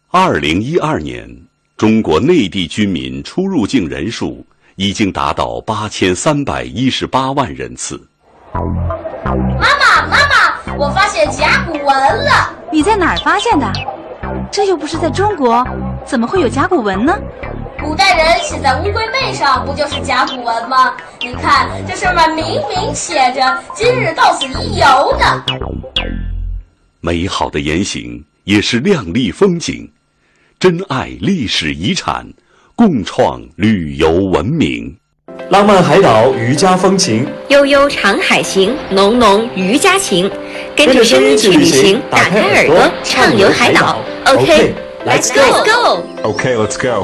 2012年，中国内地居民出入境人数已经达到8318万人次。 妈妈，我发现甲骨文了。 你在哪儿发现的？这又不是在中国，怎么会有甲骨文呢？ 古代人写在乌龟背上，不就是甲骨文吗？你看，这上面明明写着“今日到此一游”呢。 美好的言行也是亮丽风景，珍爱历史遗产，共创旅游文明。 浪漫海岛渔家风情， 悠悠长海行，浓浓渔家情。跟着声音去旅行，打开耳朵畅游海岛。OK, let's go. OK, let's go.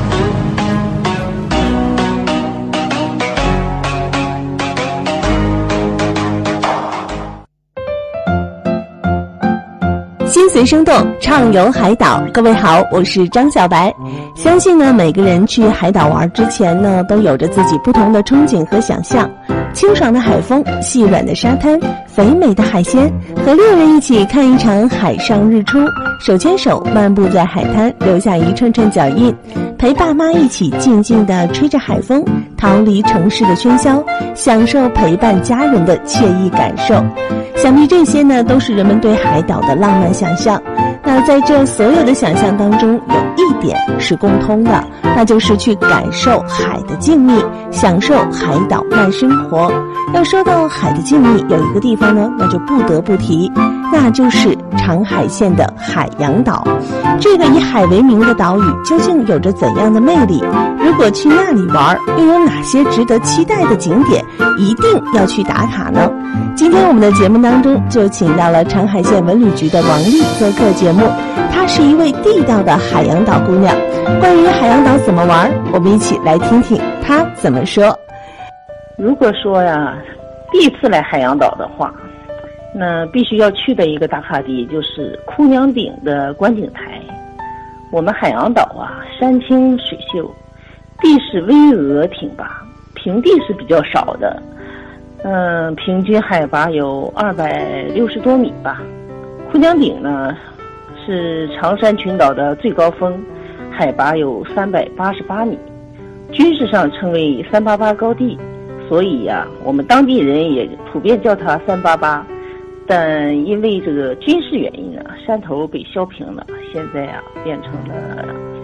心随生动，畅游海岛。各位好，我是张小白。相信呢，每个人去海岛玩之前呢，都有着自己不同的憧憬和想象。清爽的海风，细软的沙滩，肥美的海鲜，和猎人一起看一场海上日出，手牵手漫步在海滩，留下一串串脚印，陪爸妈一起静静地吹着海风，逃离城市的喧嚣，享受陪伴家人的惬意感受。想必这些呢，都是人们对海岛的浪漫想象。那在这所有的想象当中，有一点是共通的，那就是去感受海的静谧，享受海岛慢生活。要说到海的静谧，有一个地方呢，那就不得不提，那就是长海县的海洋岛。这个以海为名的岛屿究竟有着怎样的魅力？如果去那里玩，又有哪些值得期待的景点一定要去打卡呢？今天我们的节目当中就请到了长海县文旅局的王丽做客节目，她是一位地道的海洋岛姑娘。关于海洋岛怎么玩，我们一起来听听她怎么说。 如果说呀，第一次来海洋岛的话，那必须要去的一个打卡地就是哭娘顶的观景台。我们海洋岛啊，山清水秀，地势巍峨挺拔，平地是比较少的。平均海拔有260多米吧。哭娘顶呢，是长山群岛的最高峰，海拔有388米，军事上称为388高地，所以呀，我们当地人也普遍叫它388。但因为这个军事原因啊，山头被削平了，现在啊变成了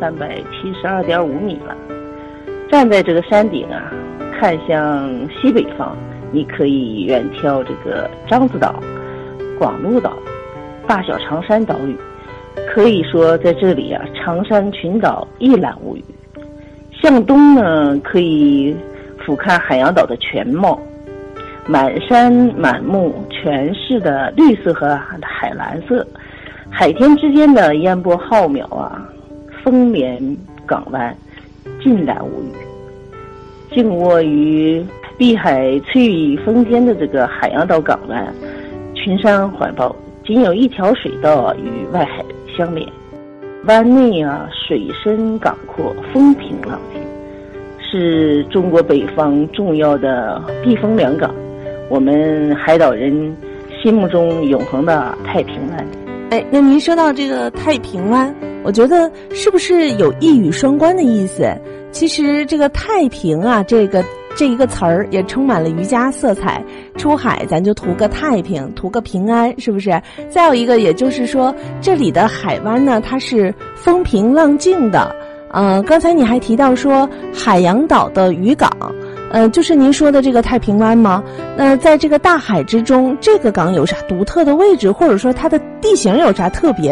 372.5米了。站在这个山顶啊，看向西北方，你可以远眺这个獐子岛、广鹿岛、大小长山岛屿，可以说在这里啊，长山群岛一览无余。向东呢，可以俯瞰海洋岛的全貌，满山满目全是的绿色和海蓝色，海天之间的烟波浩渺啊，风连港湾，尽览无余。静卧于碧海翠羽峰间的这个海洋岛港湾，群山环抱，仅有一条水道与外海相连。湾内啊，水深港阔，风平浪静，是中国北方重要的避风良港，我们海岛人心目中永恒的太平湾。 那您说到这个太平湾，我觉得是不是有一语双关的意思？其实这个太平啊，这一个词儿也充满了渔家色彩。出海咱就图个太平，图个平安，是不是？再有一个，也就是说这里的海湾呢，它是风平浪静的。刚才你还提到说海洋岛的渔港，就是您说的这个太平湾吗？那在这个大海之中，这个港有啥独特的位置，或者说它的地形有啥特别